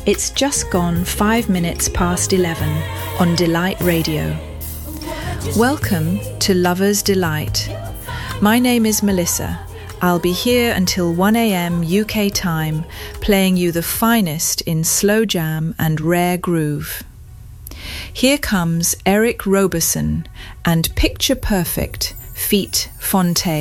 It's just gone 5 minutes past 11 on Delight Radio. Welcome to Lover's Delight. My name is Melissa. I'll be here until 1 a.m. UK time, playing you the finest in slow jam and rare groove. Here comes Eric Roberson and Picture Perfect, feat. Fonte.